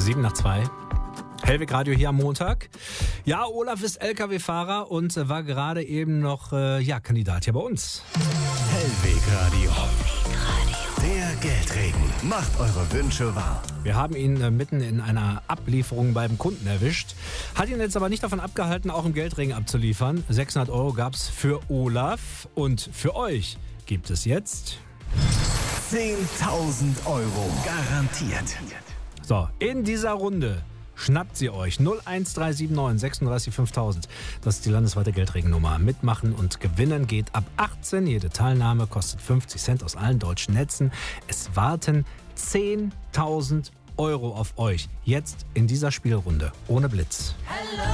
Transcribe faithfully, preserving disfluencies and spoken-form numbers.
Sieben nach zwei. Hellweg Radio hier am Montag. Ja, Olaf ist L K W-Fahrer und war gerade eben noch äh, ja, Kandidat hier bei uns. Hellweg Radio. Der Geldregen macht eure Wünsche wahr. Wir haben ihn äh, mitten in einer Ablieferung beim Kunden erwischt. Hat ihn jetzt aber nicht davon abgehalten, auch im Geldregen abzuliefern. sechshundert Euro gab's für Olaf und für euch gibt es jetzt zehntausend Euro garantiert. So, in dieser Runde schnappt sie euch null eins drei sieben neun sechsunddreißig fünftausend. Das ist die landesweite Geldregennummer. Mitmachen und gewinnen geht ab achtzehn. Jede Teilnahme kostet fünfzig Cent aus allen deutschen Netzen. Es warten zehntausend Euro auf euch. Jetzt in dieser Spielrunde ohne Blitz. Hello.